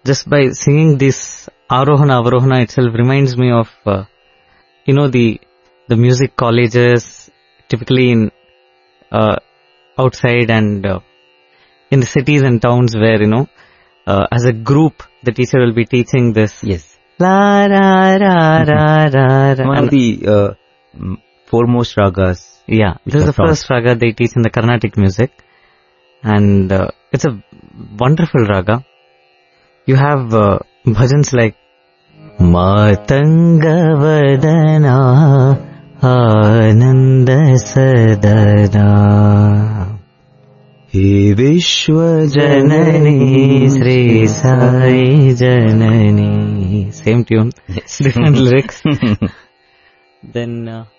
just by singing this Arohana Avarohana itself reminds me of, the music colleges, typically in, outside and, in the cities and towns where, as a group, the teacher will be teaching this. Yes. La, ra, ra, ra, ra, ra. One of the foremost ragas. Yeah, this is the first raga they teach in the Carnatic music. And it's a wonderful raga. You have bhajans like Matanga Vadana Ananda Sadana He Vishwa Janani Sri Sai Janani. Same tune, different lyrics. Then